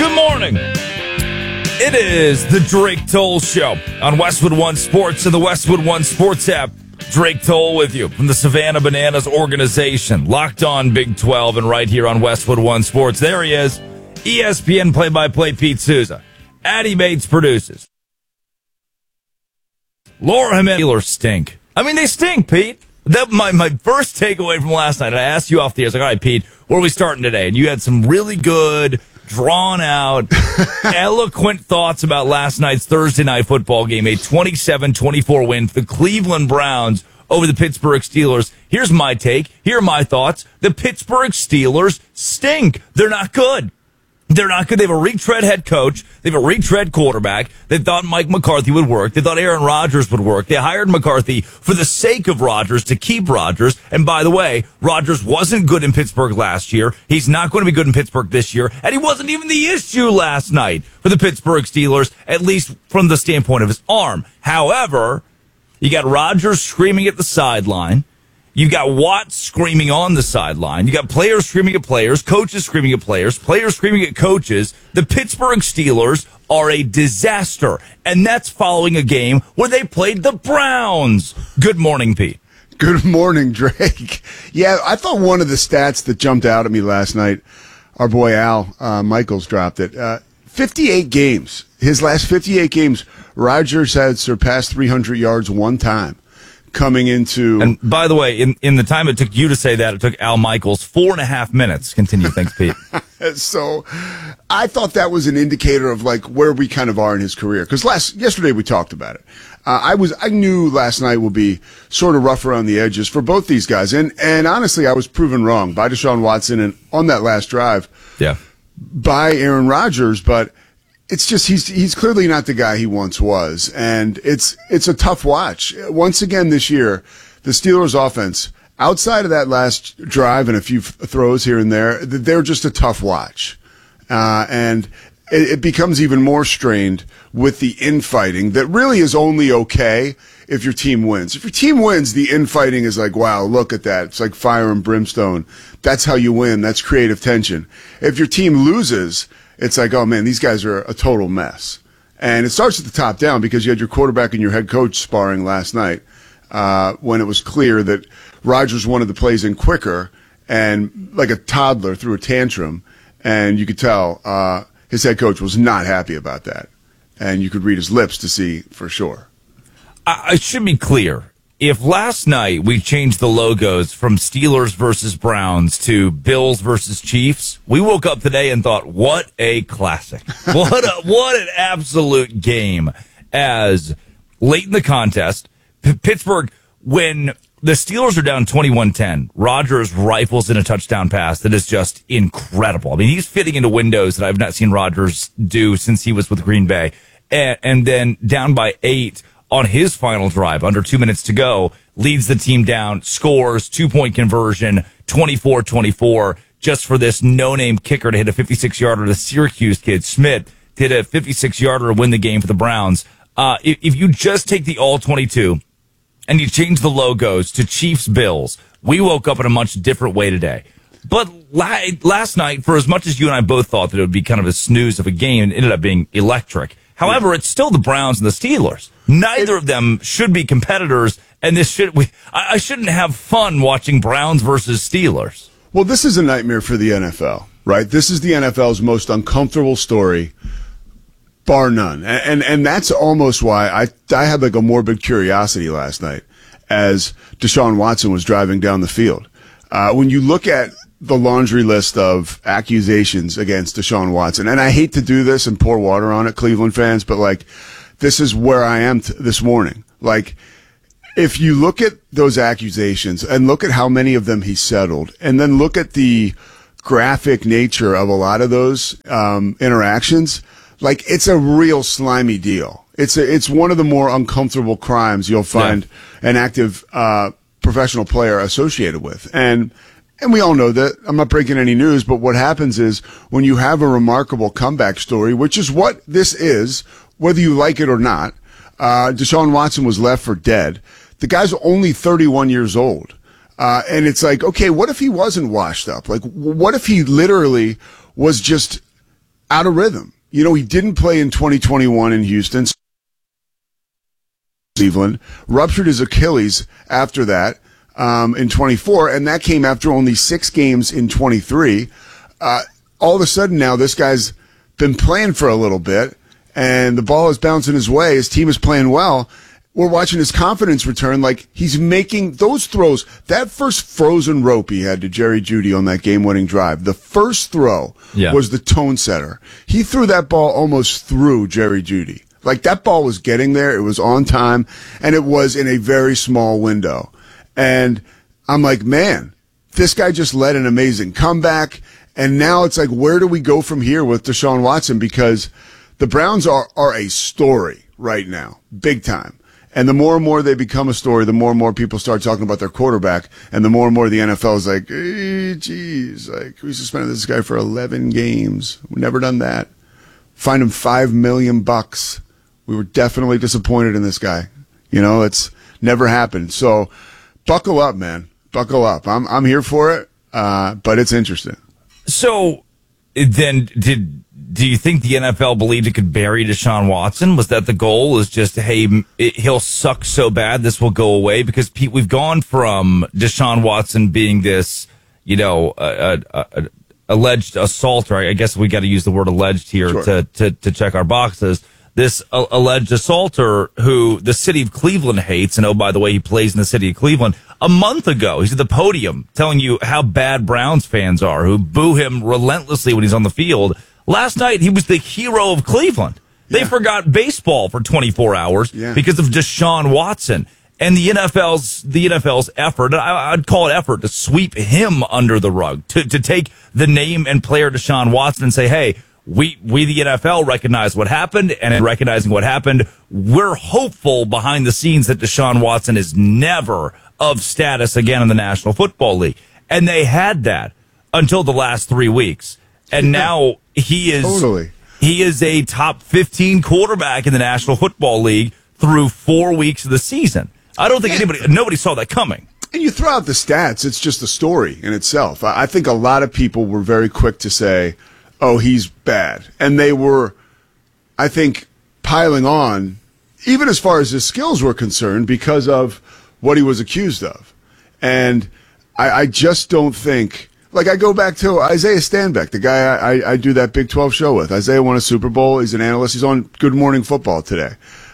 Good morning. It is the Drake Toll Show on Westwood One Sports and the Westwood One Sports app. Drake Toll with you from the Savannah Bananas organization. Locked on Big 12 and right here on Westwood One Sports. There he is. ESPN play-by-play Pete Souza. Addie Bates produces. Laura Jimenez stink. I mean, they stink, Pete. That my first takeaway from last night, and I asked you off the air, I was like, all right, Pete, where are we starting today? And you had some really good, drawn-out, eloquent thoughts about last night's Thursday night football game, a 27-24 win for the Cleveland Browns over the Pittsburgh Steelers. Here's my take. Here are my thoughts. The Pittsburgh Steelers stink. They're not good. They're not good. They have a retread head coach. They have a retread quarterback. They thought Mike McCarthy would work. They thought Aaron Rodgers would work. They hired McCarthy for the sake of Rodgers, to keep Rodgers. And by the way, Rodgers wasn't good in Pittsburgh last year. He's not going to be good in Pittsburgh this year. And he wasn't even the issue last night for the Pittsburgh Steelers, at least from the standpoint of his arm. However, you got Rodgers screaming at the sideline. You got Watts screaming on the sideline. You got players screaming at players, coaches screaming at players, players screaming at coaches. The Pittsburgh Steelers are a disaster, and that's following a game where they played the Browns. Good morning, Pete. Good morning, Drake. Yeah, I thought one of the stats that jumped out at me last night, our boy Al Michaels dropped it. 58 games. His last 58 games, Rodgers had surpassed 300 yards one time. Coming into, and by the way, in the time it took you to say that, it took Al Michaels 4.5 minutes. Continue, thanks, Pete. So, I thought that was an indicator of like where we kind of are in his career. Because yesterday we talked about it. I knew last night would be sort of rough around the edges for both these guys, and honestly, I was proven wrong by Deshaun Watson and on that last drive, by Aaron Rodgers, but. It's just he's clearly not the guy he once was, and it's a tough watch. Once again this year, the Steelers' offense, outside of that last drive and a few throws here and there, they're just a tough watch, and it becomes even more strained with the infighting that really is only okay if your team wins. If your team wins, the infighting is like, wow, look at that. It's like fire and brimstone. That's how you win. That's creative tension. If your team loses, it's like, oh, man, these guys are a total mess. And it starts at the top down because you had your quarterback and your head coach sparring last night when it was clear that Rodgers wanted the plays in quicker and like a toddler threw a tantrum. And you could tell his head coach was not happy about that. And you could read his lips to see for sure. I should be clear. If last night we changed the logos from Steelers versus Browns to Bills versus Chiefs, we woke up today and thought, what a classic. What an absolute game. As late in the contest, Pittsburgh, when the Steelers are down 21-10, Rodgers rifles in a touchdown pass that is just incredible. I mean, he's fitting into windows that I've not seen Rodgers do since he was with Green Bay. And then down by 8, on his final drive, under 2 minutes to go, leads the team down, scores, 2-point conversion, 24-24, just for this no-name kicker to hit a 56-yarder. The Syracuse kid, Schmidt, hit a 56-yarder to win the game for the Browns. If you just take the all-22 and you change the logos to Chiefs-Bills, we woke up in a much different way today. But last night, for as much as you and I both thought that it would be kind of a snooze of a game, it ended up being electric. However, it's still the Browns and the Steelers. Neither of them should be competitors, and I shouldn't have fun watching Browns versus Steelers. Well, this is a nightmare for the NFL, right? This is the NFL's most uncomfortable story, bar none. And that's almost why I had like a morbid curiosity last night as Deshaun Watson was driving down the field. When you look at the laundry list of accusations against Deshaun Watson, and I hate to do this and pour water on it, Cleveland fans, but like, this is where I am this morning. Like, if you look at those accusations and look at how many of them he settled, and then look at the graphic nature of a lot of those interactions, like, it's a real slimy deal. It's one of the more uncomfortable crimes you'll find an active professional player associated with. And we all know that. I'm not breaking any news, but what happens is when you have a remarkable comeback story, which is what this is, whether you like it or not, Deshaun Watson was left for dead. The guy's only 31 years old. And it's like, okay, what if he wasn't washed up? Like, what if he literally was just out of rhythm. You know, he didn't play in 2021 in Houston, Cleveland, ruptured his Achilles after that in 24, and that came after only 6 games in 23. All of a sudden now this guy's been playing for a little bit, and the ball is bouncing his way. His team is playing well. We're watching his confidence return. Like, he's making those throws. That first frozen rope he had to Jerry Jeudy on that game-winning drive, the first throw was the tone setter. He threw that ball almost through Jerry Jeudy. Like, that ball was getting there. It was on time, and it was in a very small window. And I'm like, man, this guy just led an amazing comeback. And now it's like, where do we go from here with Deshaun Watson? Because the Browns are a story right now, big time. And the more and more they become a story, the more and more people start talking about their quarterback, and the more and more the NFL is like, hey, geez, like, we suspended this guy for 11 games. We've never done that. Fined him $5 million. We were definitely disappointed in this guy. You know, it's never happened. So buckle up, man. Buckle up. I'm here for it, but it's interesting. So then do you think the NFL believed it could bury Deshaun Watson? Was that the goal? Is just, hey, he'll suck so bad this will go away? Because, Pete, we've gone from Deshaun Watson being this, you know, alleged assaulter. I guess we got to use the word alleged here to check our boxes. This alleged assaulter who the city of Cleveland hates, and oh, by the way, he plays in the city of Cleveland. A month ago, he's at the podium telling you how bad Browns fans are, who boo him relentlessly when he's on the field. Last night, he was the hero of Cleveland. They forgot baseball for 24 hours because of Deshaun Watson. And the NFL's effort, I'd call it effort, to sweep him under the rug, to take the name and player Deshaun Watson and say, hey, we the NFL recognize what happened, and in recognizing what happened, we're hopeful behind the scenes that Deshaun Watson is never of status again in the National Football League. And they had that until the last 3 weeks. And now he is a top 15 quarterback in the National Football League through 4 weeks of the season. I don't think nobody saw that coming. And you throw out the stats, it's just a story in itself. I think a lot of people were very quick to say, oh, he's bad. And they were, I think, piling on, even as far as his skills were concerned, because of what he was accused of. And I just don't think, like, I go back to Isaiah Stanback, the guy I do that Big 12 show with. Isaiah won a Super Bowl. He's an analyst. He's on Good Morning Football today,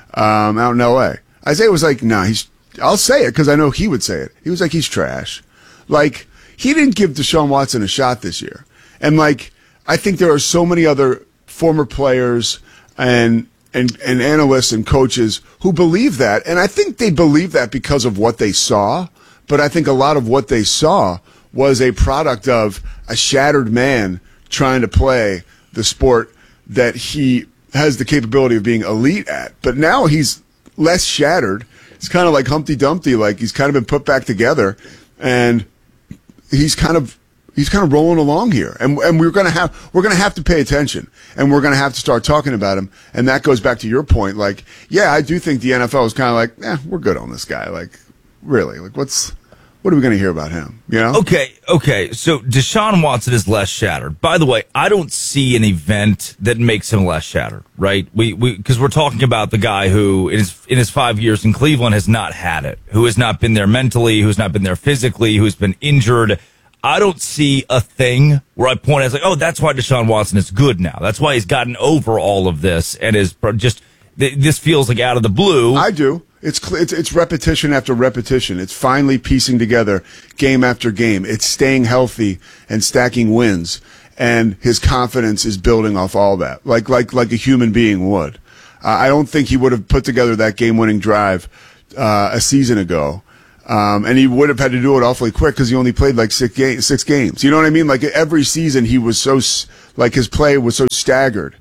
out in L.A. Isaiah was like, nah, I'll say it because I know he would say it. He was like, he's trash. Like, he didn't give Deshaun Watson a shot this year. And, like, I think there are so many other former players and analysts and coaches who believe that. And I think they believe that because of what they saw. But I think a lot of what they saw was a product of a shattered man trying to play the sport that he has the capability of being elite at. But now he's less shattered. It's kind of like Humpty Dumpty, like he's kind of been put back together, and he's kind of rolling along here. And we're going to have to pay attention, and we're going to have to start talking about him. And that goes back to your point. Like, yeah, I do think the NFL is kind of like, we're good on this guy. Like, really, like what are we going to hear about him? You know? Okay. So Deshaun Watson is less shattered. By the way, I don't see an event that makes him less shattered, right? Because we're talking about the guy who in his 5 years in Cleveland has not had it, who has not been there mentally, who's not been there physically, who's been injured. I don't see a thing where I point as like, oh, that's why Deshaun Watson is good now. That's why he's gotten over all of this and is just, this feels like out of the blue. I do. It's repetition after repetition. It's finally piecing together game after game. It's staying healthy and stacking wins, and his confidence is building off all that, like a human being would. I don't think he would have put together that game-winning drive a season ago, and he would have had to do it awfully quick because he only played like 6 games. You know what I mean? Like every season, he was so his play was so staggered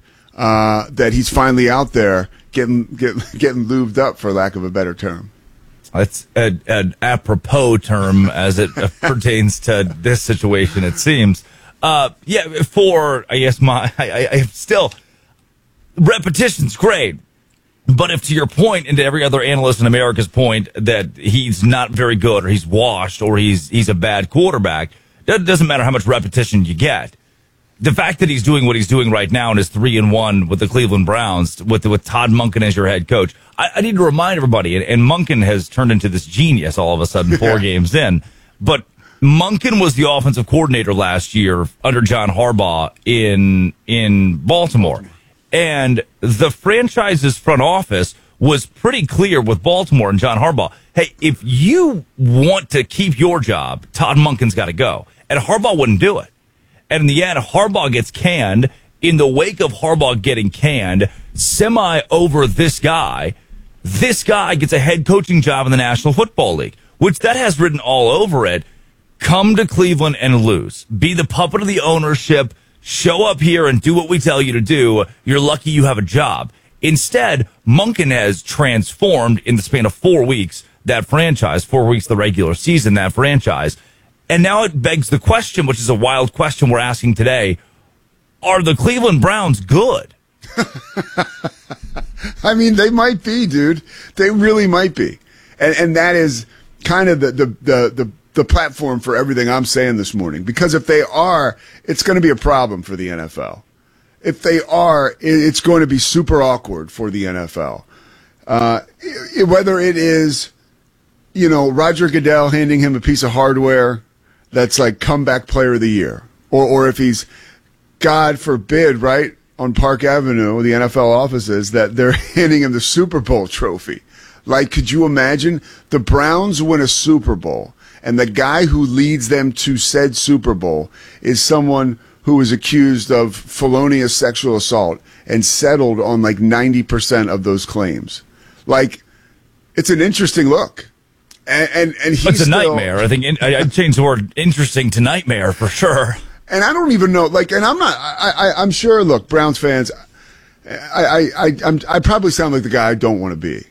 that he's finally out there. Getting lubed up, for lack of a better term. That's an apropos term as it pertains to this situation, it seems. I guess I still, repetition's great. But if to your point and to every other analyst in America's point that he's not very good or he's washed or he's a bad quarterback, that doesn't matter how much repetition you get. the fact that he's doing what he's doing right now and is 3-1 with the Cleveland Browns with Todd Monken as your head coach. I need to remind everybody, and Monken has turned into this genius all of a sudden 4 games in, but Monken was the offensive coordinator last year under John Harbaugh in Baltimore. And the franchise's front office was pretty clear with Baltimore and John Harbaugh. Hey, if you want to keep your job, Todd Monken's got to go. And Harbaugh wouldn't do it. And in the end, Harbaugh gets canned. In the wake of Harbaugh getting canned, over this guy gets a head coaching job in the National Football League, which that has written all over it. Come to Cleveland and lose. Be the puppet of the ownership. Show up here and do what we tell you to do. You're lucky you have a job. Instead, Monken has transformed in the span of 4 weeks that franchise, 4 weeks the regular season, that franchise. And now it begs the question, which is a wild question we're asking today, are the Cleveland Browns good? I mean, they might be, dude. They really might be. And that is kind of the platform for everything I'm saying this morning. Because if they are, it's going to be a problem for the NFL. If they are, it's going to be super awkward for the NFL. Whether it is, Roger Goodell handing him a piece of hardware that's like comeback player of the year, or if he's, God forbid, right, on Park Avenue, the NFL offices, that they're handing him the Super Bowl trophy. Like, could you imagine the Browns win a Super Bowl and the guy who leads them to said Super Bowl is someone who was accused of felonious sexual assault and settled on like 90% of those claims? Like, it's an interesting look. And he's it's a nightmare. I think I'd change the word interesting to nightmare for sure. And I don't even know, like, and I'm sure, look, Browns fans, I probably sound like the guy I don't want to be.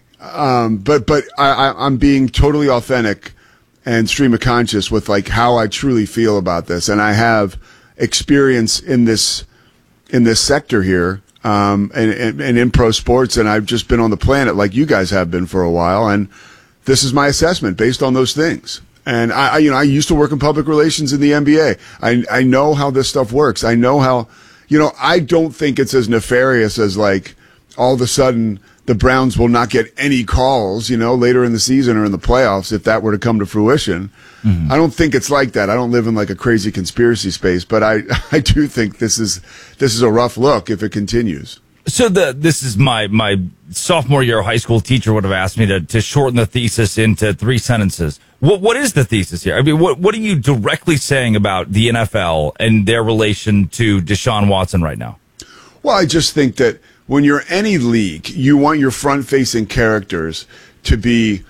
But I'm being totally authentic and stream of conscious with like how I truly feel about this. And I have experience in this sector here, and in pro sports. And I've just been on the planet like you guys have been for a while. And this is my assessment based on those things. And I used to work in public relations in the NBA. I know how this stuff works. I know how, I don't think it's as nefarious as like all of a sudden the Browns will not get any calls, later in the season or in the playoffs if that were to come to fruition. Mm-hmm. I don't think it's like that. I don't live in like a crazy conspiracy space, but I do think this is a rough look if it continues. So this is my sophomore year high school teacher would have asked me to shorten the thesis into 3 sentences. What is the thesis here? I mean, what are you directly saying about the NFL and their relation to Deshaun Watson right now? Well, I just think that when you're any league, you want your front-facing characters to be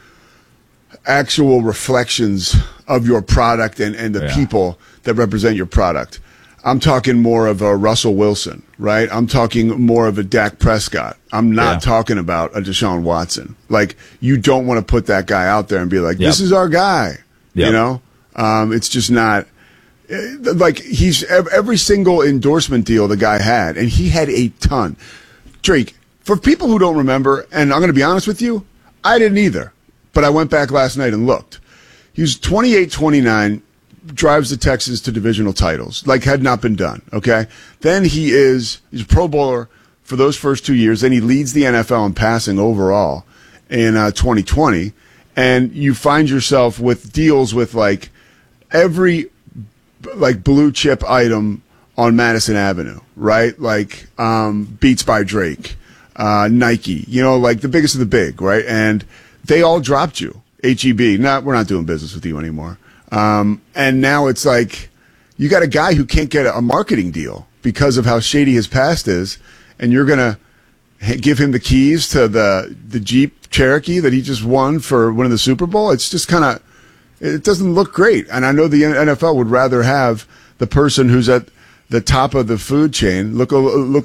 actual reflections of your product and the people that represent your product. I'm talking more of a Russell Wilson, right? I'm talking more of a Dak Prescott. I'm not talking about a Deshaun Watson. Like, you don't want to put that guy out there and be like, this is our guy. Yep. It's just not like he's every single endorsement deal the guy had, and he had a ton. Drake, for people who don't remember, and I'm going to be honest with you, I didn't either, but I went back last night and looked. He was 28-29. Drives the Texans to divisional titles, like had not been done, okay? Then he's a Pro Bowler for those first 2 years. Then he leads the NFL in passing overall in 2020. And you find yourself with deals with, like, every, like, blue chip item on Madison Avenue, right? Like, Beats by Drake, Nike, like the biggest of the big, right? And they all dropped you. HEB, we're not doing business with you anymore. And now it's like you got a guy who can't get a marketing deal because of how shady his past is, and you're going to give him the keys to the Jeep Cherokee that he just won for winning the Super Bowl. It's just it doesn't look great. And I know the NFL would rather have the person who's at the top of the food chain look a